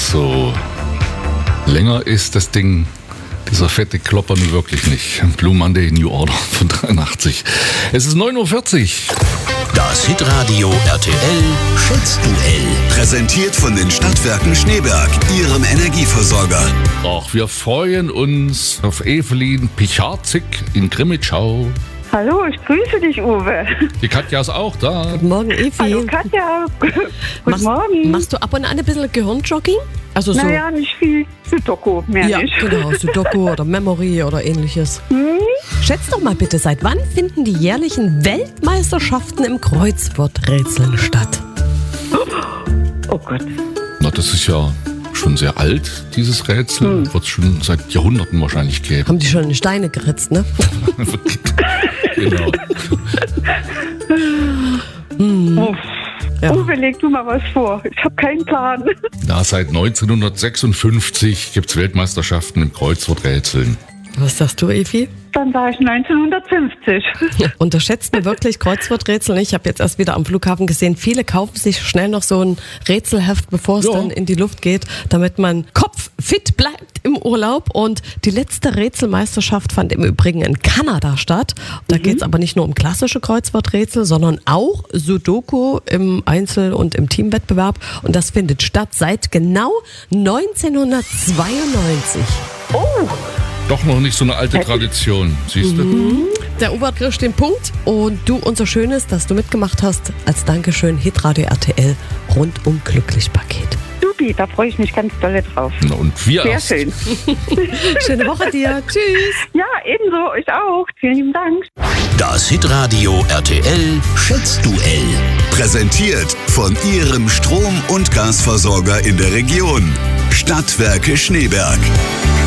So, länger ist das Ding, dieser fette Klopper nun wirklich nicht. Blue Monday New Order von 83. Es ist 9.40 Uhr. Das Hitradio RTL Schätzduell. Präsentiert von den Stadtwerken Schneeberg, Ihrem Energieversorger. Ach, wir freuen uns auf Evelyn Picharzig in Grimmitschau. Hallo, ich grüße dich, Uwe. Die Katja ist auch da. Guten Morgen, Evi. Hallo, Katja. Guten Morgen. Machst du ab und an ein bisschen Gehirnjogging? Also so, Naja, nicht viel Sudoku, mehr ja, nicht. genau, Sudoku oder Memory oder ähnliches. Schätz doch mal bitte, seit wann finden die jährlichen Weltmeisterschaften im Kreuzworträtseln statt? Oh Gott. Na, das ist ja schon sehr alt, dieses Rätsel. Wird es schon seit Jahrhunderten wahrscheinlich geben. Haben die schon in Steine geritzt, ne? Genau. Ja. Uwe, leg du mal was vor. Ich habe keinen Plan. Na, seit 1956 gibt es Weltmeisterschaften im Kreuzworträtseln. Was sagst du, Evi? Dann war ich 1950. Unterschätzt mir wirklich Kreuzworträtsel nicht. Ich habe jetzt erst wieder am Flughafen gesehen, viele kaufen sich schnell noch so ein Rätselheft, bevor es dann in die Luft geht, damit man kopffit bleibt im Urlaub. Und die letzte Rätselmeisterschaft fand im Übrigen in Kanada statt. Da geht es aber nicht nur um klassische Kreuzworträtsel, sondern auch Sudoku im Einzel- und im Teamwettbewerb. Und das findet statt seit genau 1992. Oh, Doch noch nicht so eine alte Tradition, siehst du? Der Uwe kriegt den Punkt und du unser Schönes, dass du mitgemacht hast. Als Dankeschön Hitradio RTL rundum glücklich Paket. Supi, da freue ich mich ganz doll drauf. Na, und wir Sehr erst. schön. Schöne Woche dir. Tschüss. Ja, ebenso. Ich auch. Vielen lieben Dank. Das Hitradio RTL Schätzduell. Präsentiert von Ihrem Strom- und Gasversorger in der Region. Stadtwerke Schneeberg.